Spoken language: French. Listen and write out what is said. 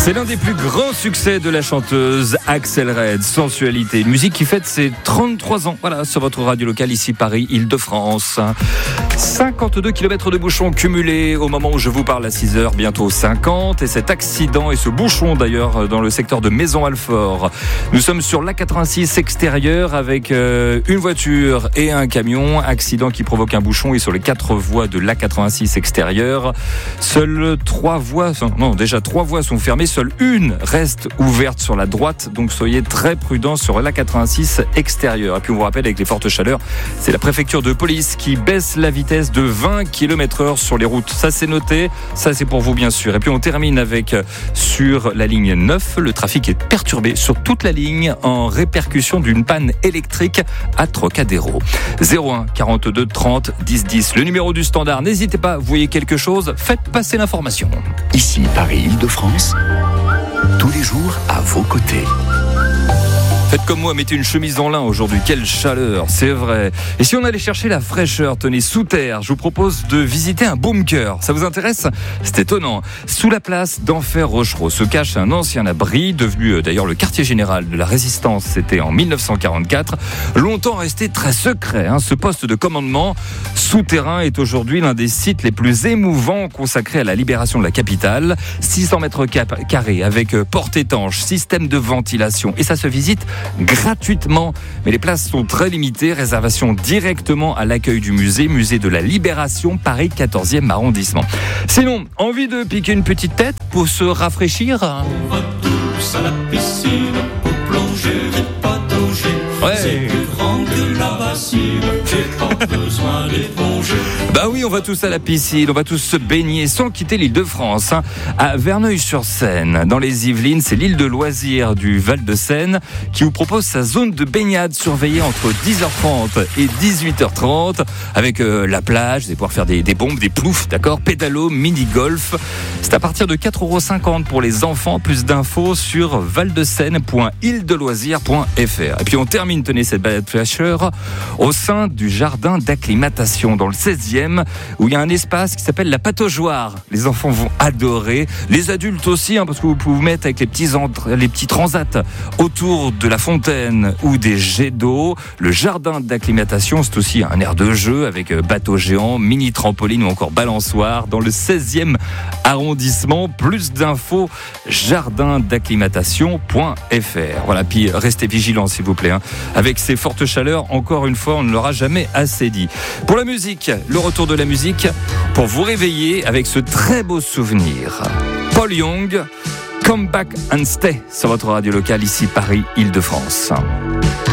C'est l'un des plus grands succès de la chanteuse Axel Red, Sensualité. Une musique qui fête ses 33 ans. Voilà, sur votre radio locale, ici Paris, Île-de-France. 52 km de bouchons cumulés au moment où je vous parle à 6h, bientôt 50. Et cet accident et ce bouchon d'ailleurs dans le secteur de Maison-Alfort. Nous sommes sur l'A86 extérieur avec une voiture et un camion. Accident qui provoque un bouchon et sur les 4 voies de l'A86 extérieur. Seules 3 voies sont fermées. Seule une reste ouverte sur la droite, donc soyez très prudents sur l'A86 extérieur. Et puis on vous rappelle, avec les fortes chaleurs, c'est la préfecture de police qui baisse la vitesse de 20 km/h sur les routes. Ça c'est noté, ça c'est pour vous bien sûr. Et puis on termine avec, sur la ligne 9, le trafic est perturbé sur toute la ligne en répercussion d'une panne électrique à Trocadéro. 01 42 30 10 10, le numéro du standard. N'hésitez pas, vous voyez quelque chose, faites passer l'information. Ici Paris, Île-de-France. Tous les jours à vos côtés. Faites comme moi, mettez une chemise en lin aujourd'hui. Quelle chaleur, c'est vrai. Et si on allait chercher la fraîcheur, tenez, sous terre, je vous propose de visiter un bunker. Ça vous intéresse ? C'est étonnant. Sous la place d'Enfer Rochereau se cache un ancien abri, devenu d'ailleurs le quartier général de la Résistance. C'était en 1944. Longtemps resté très secret. Ce poste de commandement souterrain est aujourd'hui l'un des sites les plus émouvants consacrés à la libération de la capitale. 600 mètres carrés avec porte étanche, système de ventilation. Et ça se visite gratuitement, mais les places sont très limitées. Réservation directement à l'accueil du musée de la Libération, Paris 14e arrondissement. Sinon, envie de piquer une petite tête pour se rafraîchir ? On va tous à la piscine pour plonger et patauger. Ouais. C'est plus grand que la bassine, j'ai pas besoin d'éponger. Bah oui, on va tous à la piscine, on va tous se baigner sans quitter l'Île-de-France. À Verneuil-sur-Seine, dans les Yvelines, c'est l'île de loisirs du Val-de-Seine qui vous propose sa zone de baignade surveillée entre 10h30 et 18h30 avec la plage, vous allez pouvoir faire des bombes, des ploufs, d'accord, pédalo, mini-golf. C'est à partir de 4,50€ pour les enfants. Plus d'infos sur valdesseine.îledeloisirs.fr. Et puis on termine, tenez, cette balade fraîcheur au sein du jardin d'acclimatation dans le 16e, où il y a un espace qui s'appelle la pataugeoire. Les enfants vont adorer, les adultes aussi, parce que vous pouvez vous mettre avec les petits transats autour de la fontaine ou des jets d'eau. Le jardin d'acclimatation, c'est aussi un aire de jeu avec bateau géant, mini trampoline ou encore balançoire dans le 16e arrondissement. Plus d'infos, jardindacclimatation.fr. Voilà, puis restez vigilants s'il vous plaît. Avec ces fortes chaleurs, encore une fois, on ne l'aura jamais assez dit. Pour la musique, le retour de la musique pour vous réveiller avec ce très beau souvenir. Paul Young, Come Back and Stay sur votre radio locale ici Paris, Île-de-France.